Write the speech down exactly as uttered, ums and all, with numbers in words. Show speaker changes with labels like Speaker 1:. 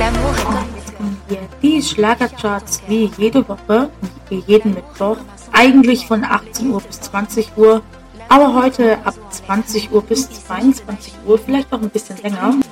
Speaker 1: Hier die Schlagercharts wie jede Woche, wie jeden Mittwoch, eigentlich von achtzehn Uhr bis zwanzig Uhr, aber heute ab zwanzig Uhr bis zweiundzwanzig Uhr, vielleicht noch ein bisschen länger.